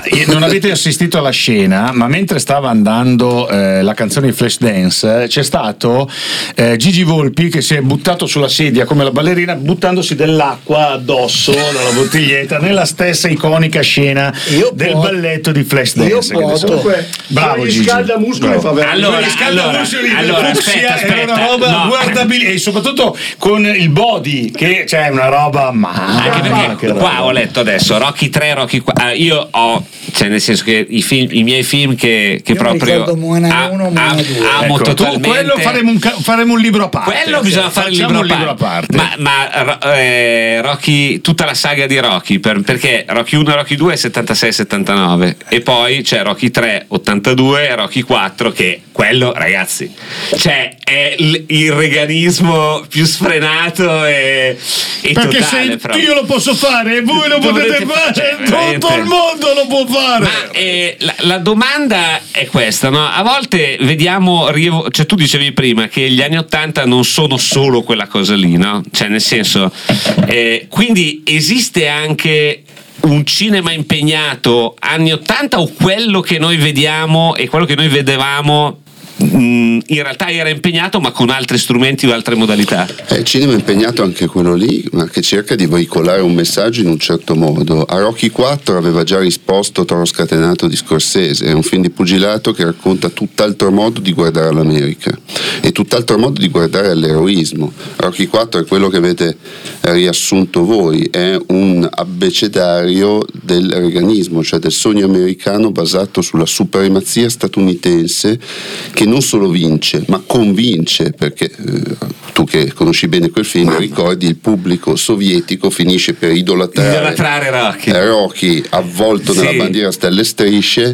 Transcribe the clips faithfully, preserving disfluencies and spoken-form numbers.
non avete assistito alla scena, ma mentre stava andando eh, la canzone di Flashdance c'è stato eh, Gigi Volpi che si è buttato sulla sedia come la ballerina, buttandosi dell'acqua addosso dalla bottiglietta nella stessa iconica scena io del po- balletto di Flashdance. Comunque, bravo Gigi. Scalda muscoli fa veramente. Allora, allora, allora aspetta, aspetta, è una roba no. guardabile, e soprattutto con il body che c'è cioè, una roba ma anche perché qua ho letto adesso Rocky tre, Rocky quattro, ah, io ho, cioè nel senso che i film, i miei film che, che proprio Moana uno, Moana due. amo ecco, totalmente. Tu, quello faremo un, faremo un libro a parte. Quello bisogna fare il libro, libro a parte. Ma, ma eh, Rocky, tutta la saga di Rocky, per, perché Rocky uno e Rocky due è settantasei settantanove e poi c'è Rocky tre ottantadue e Rocky quattro che quello, ragazzi, cioè è il, il reganismo più sfrenato e, e perché totale, se io lo posso fare e voi lo potete fare, cioè, tutto il mondo lo può fare. Ma eh, la, la domanda è questa, no? A volte vediamo, cioè tu dicevi prima che gli anni ottanta non sono solo quella cosa lì, no? Cioè nel senso, eh, quindi esiste anche un cinema impegnato anni ottanta, o quello che noi vediamo e quello che noi vedevamo in realtà era impegnato ma con altri strumenti o altre modalità? È il cinema impegnato anche quello lì, ma che cerca di veicolare un messaggio in un certo modo. A Rocky quattro aveva già risposto Toro Scatenato di Scorsese, è un film di pugilato che racconta tutt'altro modo di guardare all'America e tutt'altro modo di guardare all'eroismo. Rocky quattro è quello che avete riassunto voi, è un abbecedario del reganismo, cioè del sogno americano basato sulla supremazia statunitense che non solo vince ma convince, perché eh, tu che conosci bene quel film ricordi il pubblico sovietico finisce per idolatrare, idolatrare Rocky. Rocky avvolto sì. nella bandiera a stelle e strisce.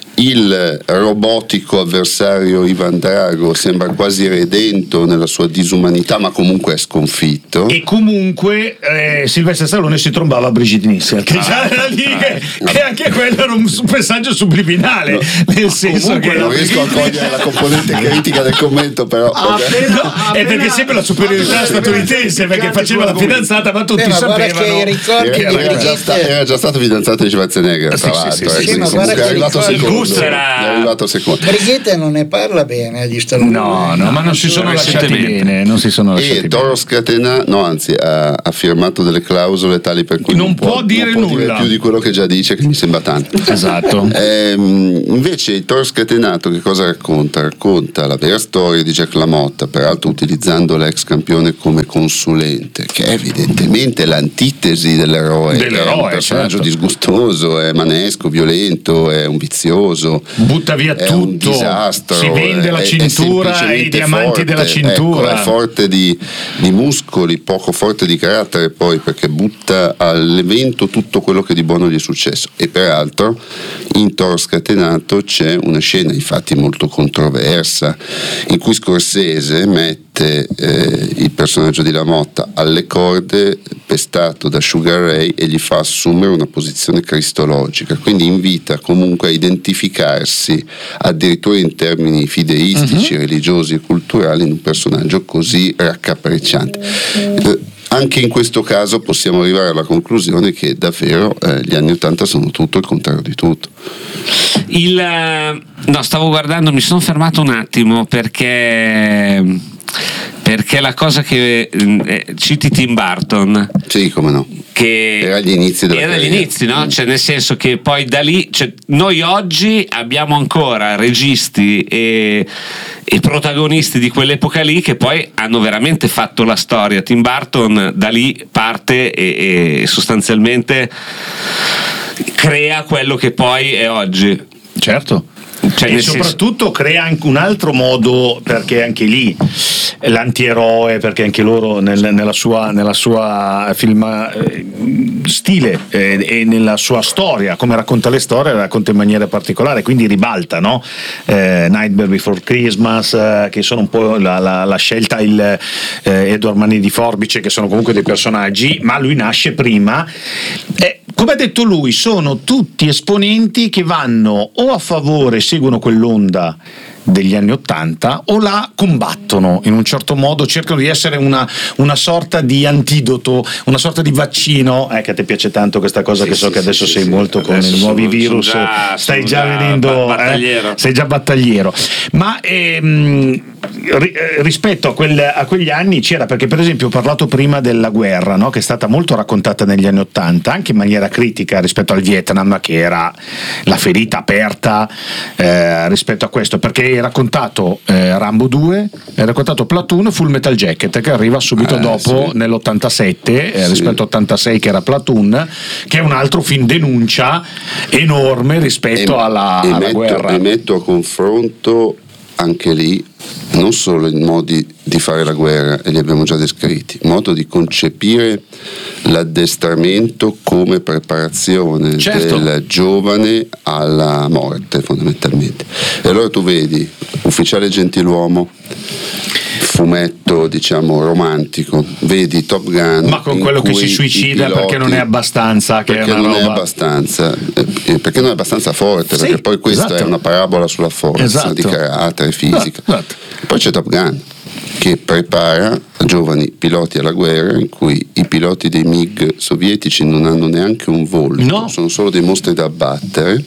Il robotico avversario Ivan Drago sembra quasi redento nella sua disumanità, ma comunque è sconfitto. E comunque eh, Sylvester Stallone si trombava a Brigitte Nielsen, che già era lì che, che anche quello era un messaggio subliminale, no, nel senso comunque che non riesco a cogliere la componente critica del commento, però appena, no, appena, è perché sempre la superiorità statunitense, perché faceva la fidanzata, ma tutti eh, ma sapevano che ricordi era, era, già sta, era già stato fidanzato di Schwarzenegger, tra l'altro, sì, sì, sì, sì, ma guarda è arrivato secondo. Era... è arrivato secondo. Brigitte non ne parla bene di Stallone. No, no, ma non si sono lasciati bene, non si sono lasciati e Toro Scatena, no, anzi ha, ha firmato delle clausole tali per cui non, non può, può dire non può nulla dire più di quello che già dice, che mi sembra tanto. Esatto. Ehm, invece il Toro Scatenato che cosa racconta? Racconta la vera storia di Jack LaMotta, peraltro utilizzando l'ex campione come consulente, che è evidentemente l'antitesi dell'eroe, dell'eroe è un personaggio certo. disgustoso, è manesco, violento, è un vizioso, butta via è tutto, un disastro, si vende la è, cintura e i diamanti forte, della cintura, ecco, è forte di, di muscoli, poco forte di carattere, poi perché butta all'evento tutto quello che di buono gli è successo. E peraltro in Toro Scatenato c'è una scena infatti molto controversa in cui Scorsese mette eh, il personaggio di LaMotta alle corde, pestato da Sugar Ray, e gli fa assumere una posizione cristologica, quindi invita comunque a identificarsi addirittura in termini fideistici, uh-huh. religiosi e culturali in un personaggio così raccapricciante. Eh, anche in questo caso possiamo arrivare alla conclusione che davvero eh, gli anni Ottanta sono tutto il contrario di tutto. Il no, stavo guardando, mi sono fermato un attimo perché perché la cosa che eh, citi Tim Burton, sì, come no, che era agli inizi della era agli carriera. inizi, no? Cioè nel senso che poi da lì, cioè, noi oggi abbiamo ancora registi e, e protagonisti di quell'epoca lì che poi hanno veramente fatto la storia. Tim Burton da lì parte e, e sostanzialmente crea quello che poi è oggi. Certo. Cioè, e soprattutto senso... crea anche un altro modo, perché anche lì l'antieroe, perché anche loro nel, nella sua, nella sua film eh, stile eh, e nella sua storia, come racconta le storie, le racconta in maniera particolare, quindi ribalta, no? eh, Nightmare Before Christmas, eh, che sono un po' la, la, la scelta, il eh, Edward Mani di Forbice, che sono comunque dei personaggi, ma lui nasce prima. eh, Come ha detto lui, sono tutti esponenti che vanno o a favore, seguono quell'onda degli anni Ottanta o la combattono in un certo modo, cercano di essere una, una sorta di antidoto, una sorta di vaccino. Eh, che a te piace tanto questa cosa, sì, che so sì, che adesso sì, sei sì, molto sì. Con adesso i nuovi sono, virus, sono già, stai già, già venendo battagliero. Eh, sei già battagliero, ma ehm, rispetto a, quel, a quegli anni c'era, perché per esempio ho parlato prima della guerra, no? Che è stata molto raccontata negli anni Ottanta, anche in maniera critica rispetto al Vietnam, che era la ferita aperta eh, rispetto a questo, perché è raccontato eh, Rambo due, è raccontato Platoon, Full Metal Jacket, che arriva subito eh, dopo sì. nell'ottantasette eh, sì. rispetto all'ottantasei che era Platoon, che è un altro film denuncia enorme rispetto e, alla, e alla metto, guerra. E metto a confronto anche lì non solo i modi di fare la guerra, e li abbiamo già descritti, il modo di concepire l'addestramento come preparazione certo. del giovane alla morte, fondamentalmente. E allora tu vedi Ufficiale Gentiluomo, fumetto diciamo romantico, vedi Top Gun, ma con quello che si suicida piloti, perché non è abbastanza, che perché è una non roba... è abbastanza eh, perché non è abbastanza forte, sì, perché poi questa esatto. è una parabola sulla forza esatto. di carattere, fisica. Esatto. Poi c'è Top Gun che prepara giovani piloti alla guerra, in cui i piloti dei MiG sovietici non hanno neanche un volto, no. sono solo dei mostri da abbattere,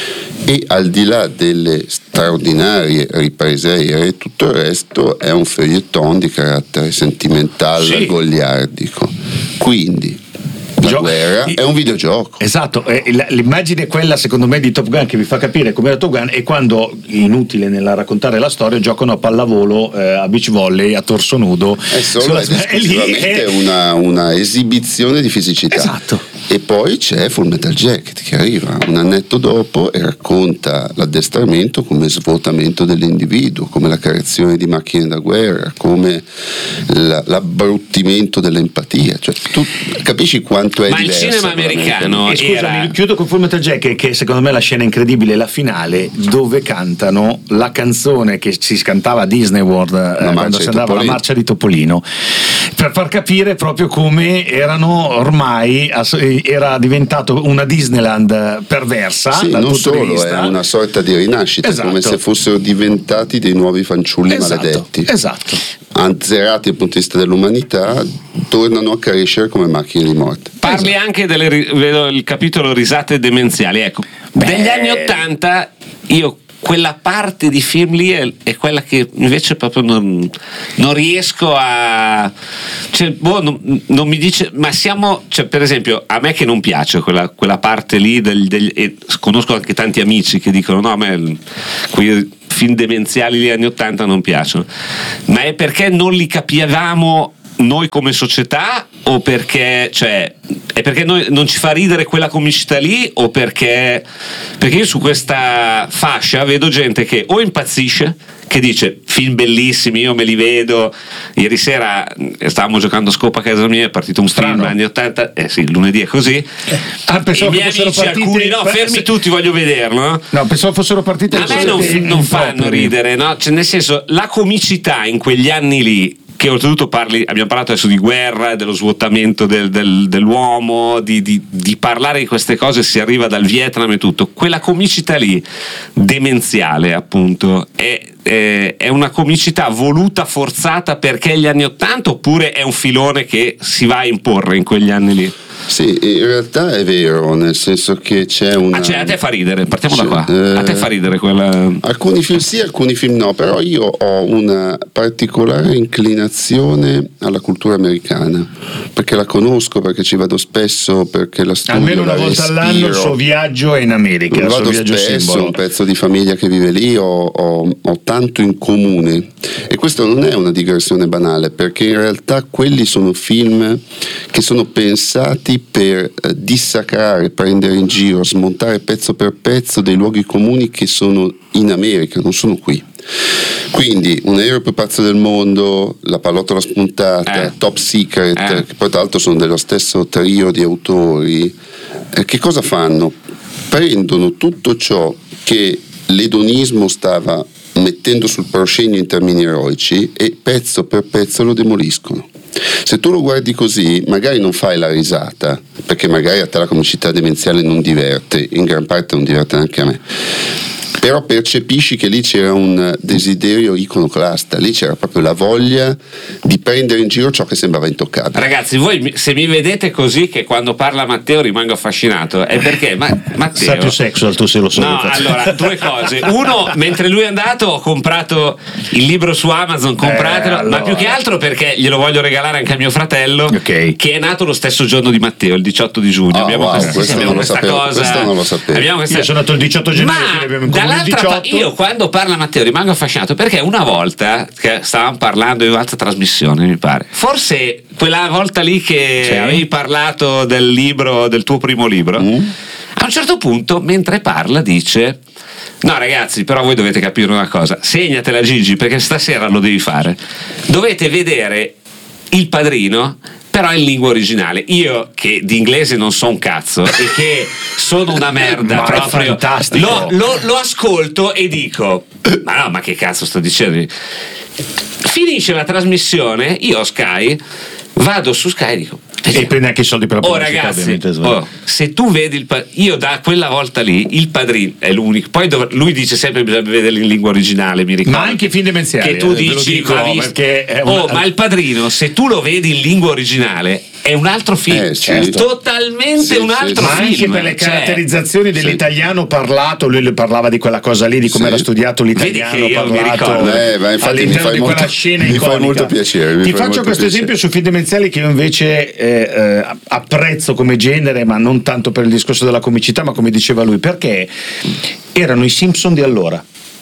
e al di là delle straordinarie riprese aeree tutto il resto è un feuilleton di carattere sentimentale, sì. goliardico. Quindi la Gio- guerra è un videogioco. Esatto, l'immagine è quella secondo me di Top Gun, che vi fa capire com'era Top Gun, e quando, inutile nella raccontare la storia, giocano a pallavolo, eh, a beach volley, a torso nudo. È solo esclusivamente è... una, una esibizione di fisicità. Esatto. E poi c'è Full Metal Jacket che arriva un annetto dopo e racconta l'addestramento come svuotamento dell'individuo, come la creazione di macchine da guerra, come la, l'abbruttimento dell'empatia. Cioè, tu capisci quanto è ma diverso. Ma il cinema americano e scusami, era... chiudo con Full Metal Jacket, che secondo me la scena incredibile è la finale, dove cantano la canzone che si cantava a Disney World eh, quando si andava alla marcia di Topolino, per far capire proprio come erano ormai era diventato una Disneyland perversa. Sì, dal non punto solo, di vista. È una sorta di rinascita, esatto. come se fossero diventati dei nuovi fanciulli esatto, maledetti. Esatto. Azzerati dal punto di vista dell'umanità, tornano a crescere come macchine di morte. Parli esatto. anche del vedo il capitolo risate demenziali. Ecco, Beh. degli anni Ottanta io quella parte di film lì è, è quella che invece proprio non, non riesco a cioè, boh, non, non mi dice, ma siamo, cioè, per esempio a me che non piace quella, quella parte lì del, del, e conosco anche tanti amici che dicono no, a me quei film demenziali degli anni Ottanta non piacciono, ma è perché non li capivamo noi come società, o perché cioè è perché noi non ci fa ridere quella comicità lì, o perché perché io su questa fascia vedo gente che o impazzisce, che dice film bellissimi, io me li vedo. Ieri sera stavamo giocando a scopa a casa mia, è partito un Strano. film anni ottanta, eh sì, il lunedì è così, eh, ah, i miei amici partite, alcuni no, fermi tutti, voglio vederlo, no? No, pensavo fossero partite a me non, non fanno ridere, no? Cioè, nel senso, la comicità in quegli anni lì, che oltretutto parli, abbiamo parlato adesso di guerra, dello svuotamento del, del, dell'uomo, di, di, di parlare di queste cose, si arriva dal Vietnam e tutto, quella comicità lì demenziale appunto è, è, è una comicità voluta, forzata perché gli anni Ottanta, oppure è un filone che si va a imporre in quegli anni lì? Sì, in realtà è vero, nel senso che c'è una... Ah, cioè a te fa ridere, partiamo c'è, da qua, eh, a te fa ridere quella... Alcuni film sì, alcuni film no, però io ho una particolare inclinazione alla cultura americana, perché la conosco, perché ci vado spesso, perché la studio, almeno una la volta respiro. All'anno il suo viaggio è in America, il vado suo viaggio spesso, simbolo. Un pezzo di famiglia che vive lì, ho, ho, ho tanto in comune, e questo non è una digressione banale, perché in realtà quelli sono film che sono pensati per eh, dissacrare, prendere in giro, smontare pezzo per pezzo dei luoghi comuni che sono in America, non sono qui. Quindi Un aereo più pazzo del mondo, La pallottola spuntata, eh. Top Secret, eh. che poi tra l'altro sono dello stesso trio di autori, eh, che cosa fanno? Prendono tutto ciò che l'edonismo stava mettendo sul proscenio in termini eroici e pezzo per pezzo lo demoliscono. Se tu lo guardi così, magari non fai la risata, perché magari a te la comicità demenziale non diverte, in gran parte non diverte neanche a me, però percepisci che lì c'era un desiderio iconoclasta, lì c'era proprio la voglia di prendere in giro ciò che sembrava intoccabile. Ragazzi, voi se mi vedete così che quando parla Matteo rimango affascinato, è perché ma, Matteo sa più sexual, tu se lo so. no, allora due cose: uno, mentre lui è andato ho comprato il libro su Amazon, compratelo, eh, allora. ma più che altro perché glielo voglio regalare anche a mio fratello, okay. che è nato lo stesso giorno di Matteo, il diciotto di giugno. Oh, abbiamo wow, questa, questo abbiamo non lo questa sapevo, cosa questo non lo sapevo. abbiamo questa... Io sono nato il diciotto gennaio, ma quindi abbiamo in comune il dall'altra diciotto. pa- io quando parla Matteo rimango affascinato perché una volta che stavamo parlando in un'altra trasmissione, mi pare, forse quella volta lì che sì. avevi parlato del libro, del tuo primo libro, mm. a un certo punto mentre parla dice: no ragazzi, però voi dovete capire una cosa, segnatela Gigi perché stasera lo devi fare, dovete vedere Il Padrino però in lingua originale. Io che di inglese non so un cazzo e che sono una merda ma proprio, è fantastico. lo, lo, lo ascolto e dico: ma no, ma che cazzo sto dicendo? Finisce la trasmissione, io ho Sky, vado su Sky e dico: e prende anche i soldi per la oh pubblicità, ragazzi, ovviamente. oh, se tu vedi il pa- io da quella volta lì Il Padrino è l'unico, poi dov- lui dice sempre che bisogna vederlo in lingua originale, mi ricordo, ma anche i film demenziali, che tu eh, ve lo dici dico, ma, visto- perché è una... oh, ma Il Padrino se tu lo vedi in lingua originale è un altro film, Eh, certo. totalmente Sì, un sì, altro ma film, anche per le cioè, caratterizzazioni sì. dell'italiano parlato, lui le parlava di quella cosa lì, di come Sì. era studiato l'italiano Vedi che io mi parlato ricordo. Eh, ma infatti all'interno mi fai di molto- quella scena mi fai iconica. molto piacere, mi Ti fai faccio molto questo piacere. esempio su film demenziali che io invece eh, eh, apprezzo come genere, ma non tanto per il discorso della comicità, ma come diceva lui, perché erano i Simpson di allora.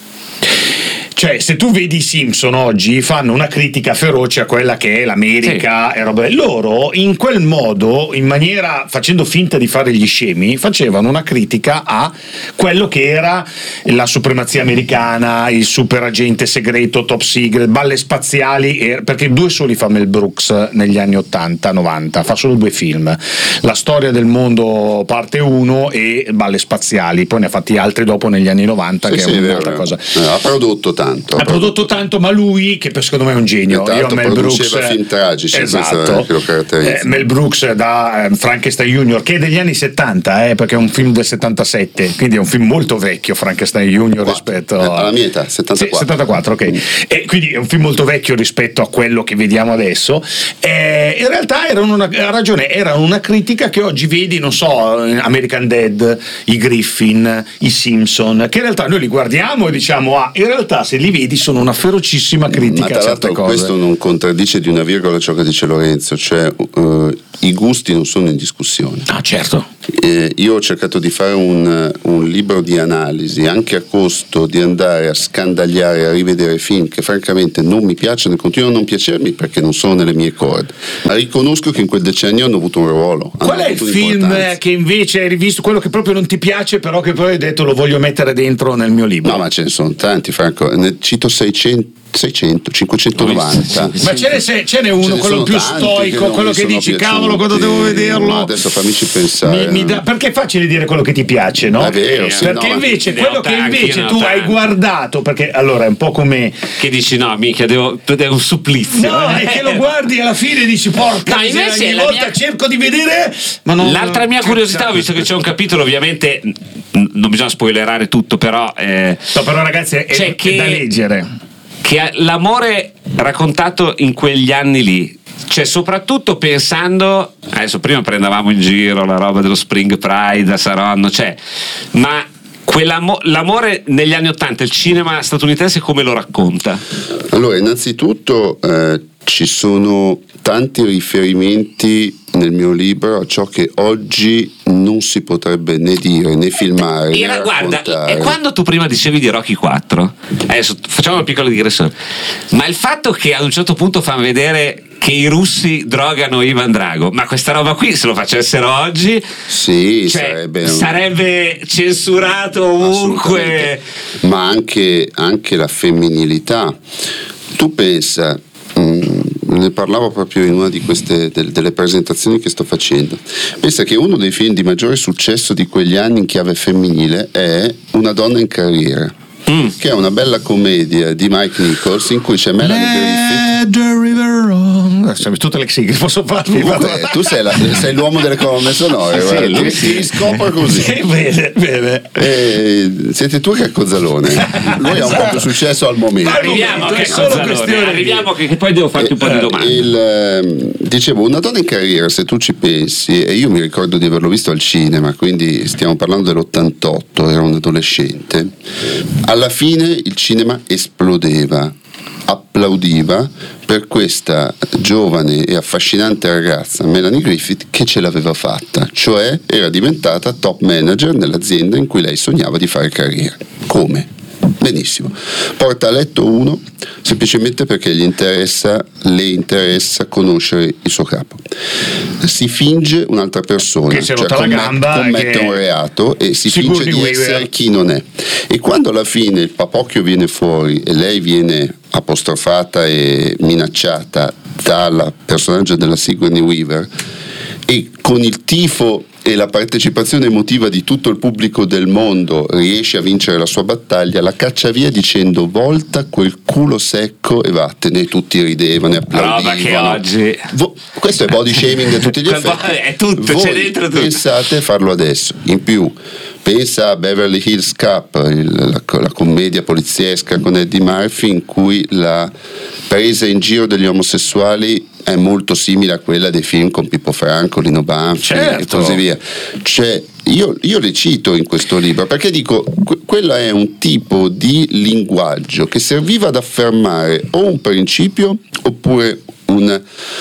Cioè, se tu vedi i Simpson oggi fanno una critica feroce a quella che è l'America sì. e roba. Loro in quel modo, in maniera facendo finta di fare gli scemi, facevano una critica a quello che era la supremazia americana, il super agente segreto, top secret, balle spaziali, e, perché due soli fa Mel Brooks negli anni ottanta novanta, fa solo due film, La storia del mondo parte uno e Balle spaziali, poi ne ha fatti altri dopo negli anni novanta, Sì, che sì, è è un'altra vero, cosa. eh, ha prodotto tanto Ha prodotto tanto, ma lui, che secondo me è un genio, Tanto io a Mel Brooks, produceva film tragici, esatto, questo è che lo caratterizza. eh, Mel Brooks da eh, Frankenstein Junior, che è degli anni settanta, eh, perché è un film del settantasette, quindi è un film molto vecchio Frankenstein Junior Quattro. rispetto Eh, a... alla mia età, settantaquattro. Sì, settantaquattro, ok. Mm. E quindi è un film molto vecchio rispetto a quello che vediamo adesso. Eh, in realtà erano una, ha ragione, era una critica che oggi vedi, non so, American Dad, i Griffin, i Simpson, che in realtà noi li guardiamo e diciamo: ah, in realtà se li vedi sono una ferocissima critica Ma tra a certe l'altro cose. questo non contraddice di una virgola ciò che dice Lorenzo, cioè uh, i gusti non sono in discussione. Ah, certo. Eh, io ho cercato di fare un, un libro di analisi, anche a costo di andare a scandagliare e a rivedere film che francamente non mi piacciono e continuano a non piacermi perché non sono nelle mie corde, ma riconosco che in quel decennio hanno avuto un ruolo. Qual è il film che invece hai rivisto, quello che proprio non ti piace però che poi hai detto lo voglio mettere dentro nel mio libro? No, ma ce ne sono tanti, Franco, ne cito seicento, seicento, cinquecentonovanta. Ma ce n'è, se- ce n'è uno, Ce ne quello sono più tanti stoico, non quello mi che sono dici piaciuti. cavolo quando devo vederlo. Ma adesso fammici pensare. Mi- mi dà- perché è facile dire quello che ti piace, no? È vero, sì, perché no, ma- invece ne ho quello che tanti, invece ne ho tu hai tanti. guardato, perché allora è un po' come che dici no mica devo, è un supplizio. no, è che lo guardi e alla fine dici porca No, miseria, invece ogni la volta mia- cerco di vedere, ma non, L'altra mia curiosità, ho visto che c'è un capitolo, ovviamente n- non bisogna spoilerare tutto, però eh, no, però ragazzi è, Cioè è che- da leggere. che l'amore raccontato in quegli anni lì, cioè soprattutto pensando, adesso prima prendevamo in giro la roba dello Spring Pride a Saronno, cioè, ma quell'amo- l'amore negli anni Ottanta, il cinema statunitense come lo racconta? Allora, innanzitutto eh, ci sono tanti riferimenti nel mio libro a ciò che oggi non si potrebbe né dire né filmare né Era, guarda, raccontare. e quando tu prima dicevi di Rocky quattro, adesso facciamo una piccola digressione, ma il fatto che ad un certo punto fanno vedere che i russi drogano Ivan Drago, ma questa roba qui se lo facessero oggi Sì, cioè, sarebbe, un- sarebbe censurato ovunque. assolutamente. Ma anche, anche la femminilità. Tu pensa, mh, ne parlavo proprio in una di queste del- delle presentazioni che sto facendo. Pensa che uno dei film di maggiore successo di quegli anni in chiave femminile è Una donna in carriera, Mm. che è una bella commedia di Mike Nichols in cui c'è Melanie Griffith. Let the river run. Sono tutte le sigle, posso farvi? Comunque, tu sei, la, sei l'uomo delle colonne sonore, Sì, guarda, lui ti, sì. ti scopro così. Sì, bene, bene. Eh, siete tu che Cozzalone. Lui ha un po' più successo al momento. Arriviamo, È che solo Cozzalone, questione di- arriviamo che, che poi devo farti un po' di Eh, domande. il, ehm, dicevo, Una donna in carriera, se tu ci pensi, e io mi ricordo di averlo visto al cinema, quindi stiamo parlando dell'ottantotto, ero un adolescente, alla fine il cinema esplodeva, applaudiva per questa giovane e affascinante ragazza Melanie Griffith che ce l'aveva fatta, cioè era diventata top manager nell'azienda in cui lei sognava di fare carriera. Come? Benissimo, porta a letto uno semplicemente perché gli interessa, le interessa conoscere il suo capo. Si finge un'altra persona, Che si è cioè rotta la commette, gamba, commette che- un reato e si Sigourney finge di Weaver. essere chi non è. E quando alla fine il papocchio viene fuori e lei viene apostrofata e minacciata dal personaggio della Sigourney Weaver, e con il tifo e la partecipazione emotiva di tutto il pubblico del mondo riesce a vincere la sua battaglia, la caccia via dicendo volta quel culo secco e vattene, e tutti ridevano e applaudivano. Roba che oggi- Vo- questo è body shaming a tutti gli Quel effetti. bo- è tutto, Voi c'è dentro tutto. pensate a farlo adesso. In più pensa a Beverly Hills Cop, il- la, la commedia poliziesca con Eddie Murphy, in cui la presa in giro degli omosessuali è molto simile a quella dei film con Pippo Franco, Lino Banfi Certo. e così via. Cioè, io, io le cito in questo libro perché dico que- quello è un tipo di linguaggio che serviva ad affermare o un principio oppure un,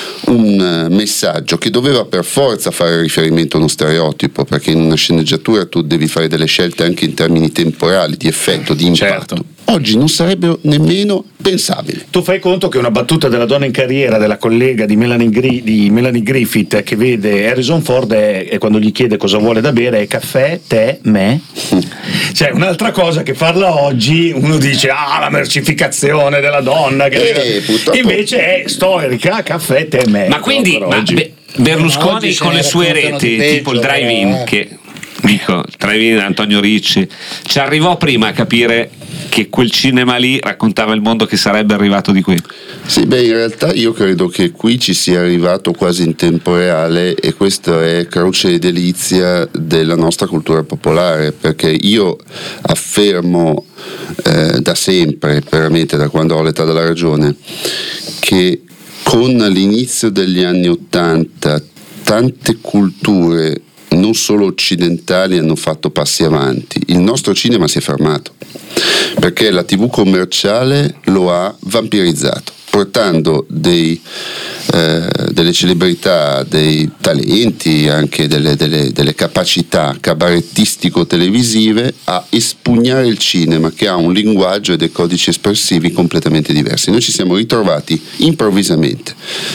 un messaggio che doveva per forza fare riferimento a uno stereotipo, perché in una sceneggiatura tu devi fare delle scelte anche in termini temporali, di effetto, di impatto. Certo. Oggi non sarebbero nemmeno pensabili. Tu fai conto che una battuta della donna in carriera della collega di Melanie, Gri- di Melanie Griffith che vede Harrison Ford è, è quando gli chiede cosa vuole da bere è caffè, tè, me. Cioè un'altra cosa che farla oggi uno dice ah la mercificazione della donna che Eh, purtroppo- invece è storica, caffè, tè, me. Ma quindi Per ma oggi. Be- Ma Berlusconi oggi se con ne le sue raccontano di reti, peggio, tipo il drive-in, però, eh. che dico, il drive-in Antonio Ricci, ci arrivò prima a capire che quel cinema lì raccontava il mondo che sarebbe arrivato di qui. Sì, beh, in realtà io credo che qui ci sia arrivato quasi in tempo reale e questo è croce e delizia della nostra cultura popolare, perché io affermo eh, da sempre, veramente da quando ho l'età della ragione, che con l'inizio degli anni Ottanta tante culture non solo occidentali hanno fatto passi avanti, il nostro cinema si è fermato perché la tivù commerciale lo ha vampirizzato, portando dei, eh, delle celebrità, dei talenti, anche delle, delle, delle capacità cabarettistico-televisive a espugnare il cinema, che ha un linguaggio e dei codici espressivi completamente diversi. Noi ci siamo ritrovati improvvisamente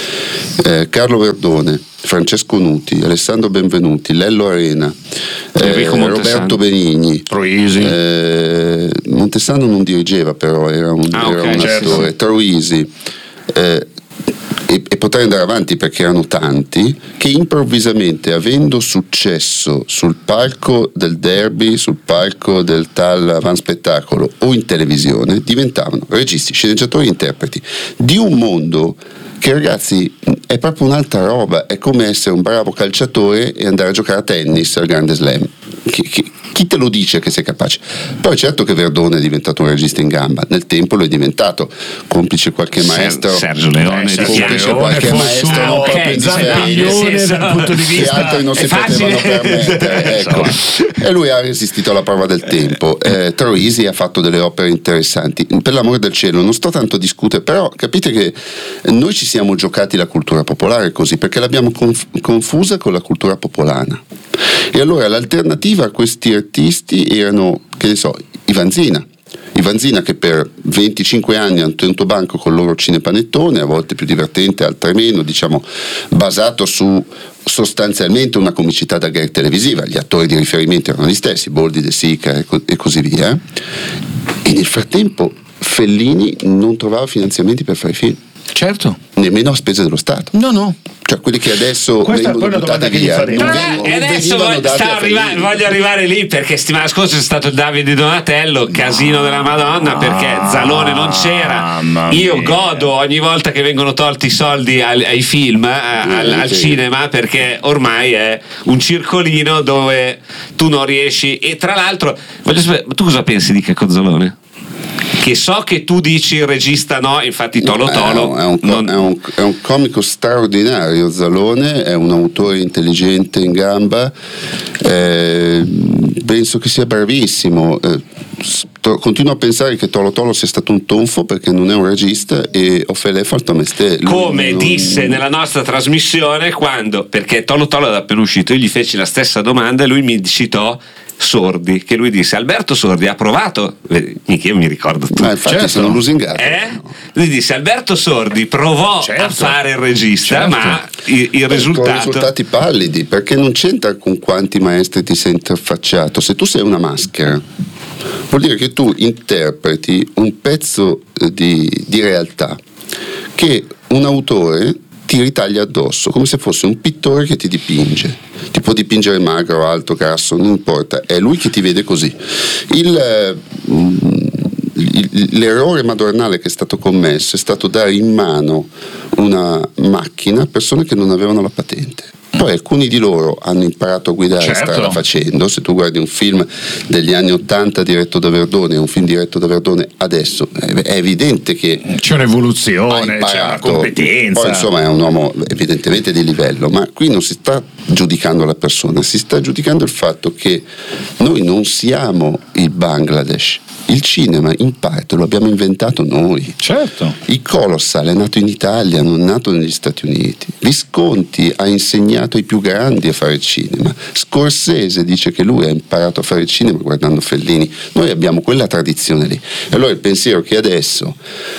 eh, Carlo Verdone, Francesco Nuti, Alessandro Benvenuti, Lello Arena, eh, Enrico Montesano. Roberto Benigni, Troisi. eh, Montesano non dirigeva, però era un, Ah, era ok, un certo. attore, Troisi, eh, e, e potrei andare avanti perché erano tanti che improvvisamente, avendo successo sul palco del derby, sul palco del tal avanspettacolo o in televisione, diventavano registi, sceneggiatori, interpreti di un mondo che, ragazzi, è proprio un'altra roba. È come essere un bravo calciatore e andare a giocare a tennis al Grande Slam. Chi, chi, chi te lo dice che sei capace? Poi certo che Verdone è diventato un regista in gamba, nel tempo lo è diventato, complice qualche Ser- maestro, Sergio Leone, Eh, Sergio di complice Chiaro. qualche Leone, maestro Fossano, non ok, proprio Zampiglione nel senso- dal punto di che vista altri non si è facile. potevano permettere, ecco. E lui ha resistito alla prova del tempo. eh, Troisi ha fatto delle opere interessanti, per l'amore del cielo non sto tanto a discutere, però capite che noi ci siamo giocati la cultura popolare così perché l'abbiamo conf- confusa con la cultura popolana, e allora l'alternativa a questi artisti erano, che ne so, i Vanzina i Vanzina che per venticinque anni hanno tenuto banco col loro cinepanettone, a volte più divertente, altre meno, diciamo basato su sostanzialmente una comicità da gag televisiva. Gli attori di riferimento erano gli stessi, Boldi, De Sica e, co- e così via, e nel frattempo Fellini non trovava finanziamenti per fare i film. Certo. nemmeno a spese dello Stato. No, no. Cioè quelli che adesso Questa vengono è una buttati domanda che gli via faremo. non Tra vengono- l'altro, non adesso venivano voglio, dati sta a arriva- Fellini. voglio arrivare lì perché settimana scorsa è stato Davide Donatello, casino della Madonna, perché Zalone non c'era. Mamma Io mia. godo ogni volta che vengono tolti i soldi ai, ai film, a- al, al sì. cinema, perché ormai è un circolino dove tu non riesci. E tra l'altro, voglio sapere, tu cosa pensi di Checco Zalone? Che so che tu dici il regista no, infatti Tolo No, Tolo è un, è, un, non- è, un, è un comico straordinario. Zalone è un autore intelligente in gamba, eh, penso che sia bravissimo. Eh, sto- continuo a pensare che Tolo Tolo sia stato un tonfo perché non è un regista e Ophélie fa il mestiere. Lui come non- disse nella nostra trasmissione, quando, perché Tolo Tolo era appena uscito, io gli feci la stessa domanda e lui mi citò Sordi, che lui disse Alberto Sordi ha provato, eh, mica io mi ricordo tutto. Ah, infatti Certo. sono lusingato. Eh? Lui disse Alberto Sordi provò Certo. a fare il regista, Certo. ma il, il Con risultato risultati pallidi, perché non c'entra con quanti maestri ti sei interfacciato. Se tu sei una maschera, vuol dire che tu interpreti un pezzo eh, di, di realtà che un autore ti ritaglia addosso, come se fosse un pittore che ti dipinge. Ti può dipingere magro, alto, grasso, non importa, è lui che ti vede così. Il, eh, il- l'errore madornale che è stato commesso è stato dare in mano una macchina a persone che non avevano la patente. Poi alcuni di loro hanno imparato a guidare Certo. strada facendo. Se tu guardi un film degli anni ottanta diretto da Verdone e un film diretto da Verdone adesso, è è evidente che C'è ha un'evoluzione, c'è una imparato. competenza. Poi insomma è un uomo evidentemente di livello, ma qui non si sta giudicando la persona, si sta giudicando il fatto che noi non siamo il Bangladesh. Il cinema in parte lo abbiamo inventato noi. Certo. Il Colossal è nato in Italia, non è nato negli Stati Uniti. Visconti ha insegnato ai più grandi a fare cinema. Scorsese dice che lui ha imparato a fare cinema guardando Fellini. Noi abbiamo quella tradizione lì. E allora il pensiero che adesso,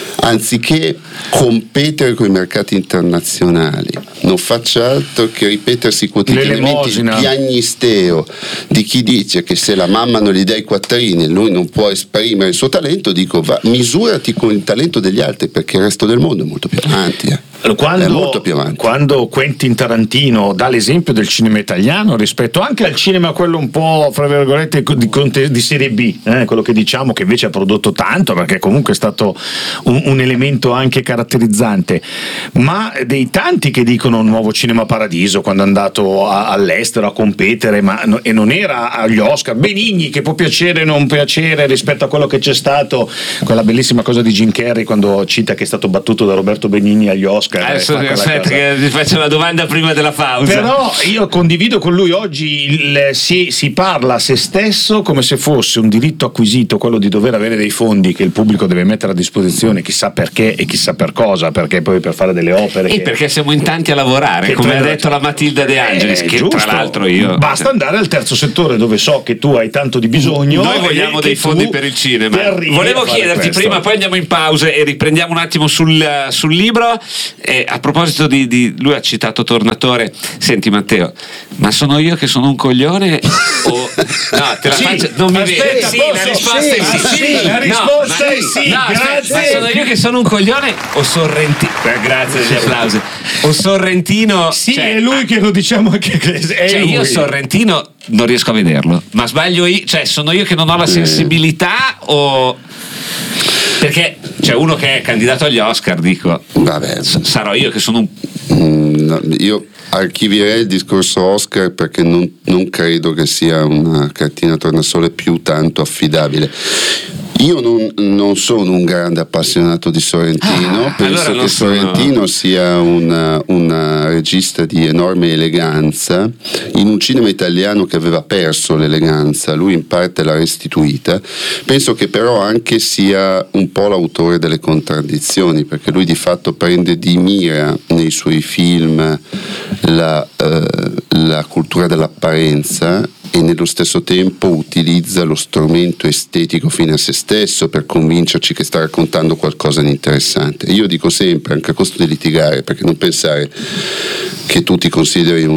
anziché competere con i mercati internazionali, non faccia altro che ripetersi quotidianamente il L'elemosina. piagnisteo di chi dice che se la mamma non gli dà i quattrini lui non può esprimere il suo talento, dico va, misurati con il talento degli altri perché il resto del mondo è molto più avanti. eh. Quando, è molto più avanti. quando Quentin Tarantino dà l'esempio del cinema italiano rispetto anche al cinema quello un po' fra virgolette di, conte- di serie B, eh, quello che diciamo che invece ha prodotto tanto perché comunque è stato un, un elemento anche caratterizzante, ma dei tanti che dicono nuovo cinema paradiso quando è andato a- all'estero a competere, ma no- e non era agli Oscar. Benigni, che può piacere o non piacere rispetto a quello che c'è stato, quella bellissima cosa di Jim Carrey quando cita che è stato battuto da Roberto Benigni agli Oscar. adesso fa quella aspetta cosa. che ti faccio la domanda prima della pausa. Però io condivido con lui oggi il- si, si parla a se stesso come se fosse un diritto acquisito quello di dover avere dei fondi che il pubblico deve mettere a disposizione, chissà perché e chissà per cosa, perché poi per fare delle opere E che- perché siamo in tanti a lavorare, che come ha prendono- detto la Matilda De Angelis, Eh, che giusto. tra l'altro io basta andare al terzo settore dove so che tu hai tanto di bisogno. Noi vogliamo e dei che fondi tu per il cinema. ti arrivi Volevo a fare chiederti questo. prima, poi andiamo in pausa e riprendiamo un attimo sul, sul libro. E a proposito di, di- lui ha citato Tornatore. Senti Matteo, ma sono io che sono un coglione o no, te la Sì, faccio, non mi aspetta, vedi? Sì, posso? la risposta Sì, è sì. sì, la No, risposta ma- è sì, no, aspetta, grazie. ma sono io che sono un coglione o Sorrentino? Eh, grazie degli applausi. O Sorrentino? Sì, cioè, è lui che lo diciamo anche che è cioè, lui. io Sorrentino non riesco a vederlo, ma sbaglio io, cioè sono io che non ho la sensibilità o perché c'è uno che è candidato agli Oscar, dico, Vabbè, s- sarò io che sono un mm, no, io archivierei il discorso Oscar perché non, non credo che sia una cartina tornasole più tanto affidabile. Io non, non sono un grande appassionato di Sorrentino, Ah, penso allora non che sono- Sorrentino sia una, una regista di enorme eleganza, in un cinema italiano che aveva perso l'eleganza, lui in parte l'ha restituita. Penso che però anche sia un po' l'autore delle contraddizioni, perché lui di fatto prende di mira nei suoi film la, eh, la cultura dell'apparenza e nello stesso tempo utilizza lo strumento estetico fine a se stesso per convincerci che sta raccontando qualcosa di interessante. Io dico sempre, anche a costo di litigare, perché non pensare che tu ti consideri un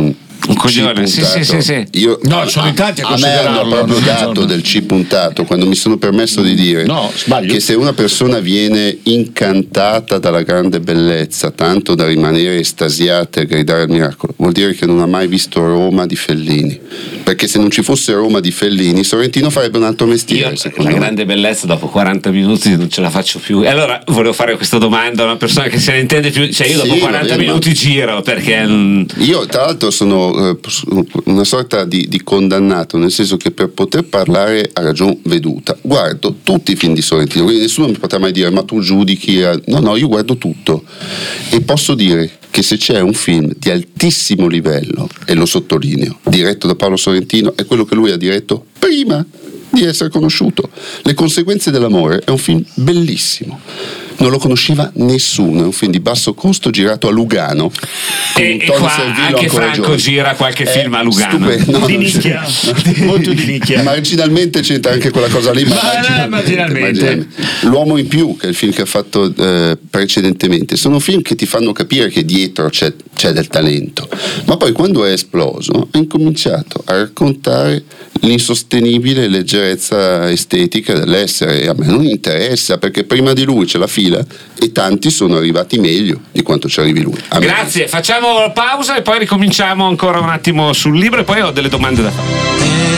Un coglione, sì, sì, sì, sì. Io, No, sono in tanti a a me hanno considerarlo, proprio non dato sono- del C puntato quando mi sono permesso di dire No, sbaglio. che se una persona viene incantata dalla grande bellezza, tanto da rimanere estasiata e gridare al miracolo, vuol dire che non ha mai visto Roma di Fellini. Perché se non ci fosse Roma di Fellini, Sorrentino farebbe un altro mestiere, Io secondo la me. grande bellezza dopo quaranta minuti non ce la faccio più. E allora volevo fare questa domanda a una persona che se ne intende più. Cioè io dopo Sì, quaranta vabbè, ma- minuti giro perché. mm, Io tra l'altro sono eh, una sorta di, di condannato, nel senso che per poter parlare a ragion veduta guardo tutti i film di Sorrentino, quindi nessuno mi potrà mai dire ma tu giudichi, eh. no no, io guardo tutto e posso dire che se c'è un film di altissimo livello, e lo sottolineo, diretto da Paolo Sorrentino, è quello che lui ha diretto prima di essere conosciuto. Le conseguenze dell'amore è un film bellissimo, non lo conosceva nessuno, è un film di basso costo girato a Lugano con E, un e Tony qua Servillo anche ancora Franco giovane. gira qualche È film a Lugano. stupendo. No, Di non nicchia. c'è. Molto di nicchia. Marginalmente c'entra anche quella cosa lì, ma Ma, eh, marginalmente. L'uomo in più, che è il film che ha fatto eh, precedentemente, sono film che ti fanno capire che dietro c'è, c'è del talento, ma poi quando è esploso ha incominciato a raccontare l'insostenibile leggerezza estetica dell'essere, e a me non interessa perché prima di lui c'è la fila e tanti sono arrivati meglio di quanto ci arrivi lui. A me- Grazie, facciamo pausa e poi ricominciamo ancora un attimo sul libro e poi ho delle domande da fare.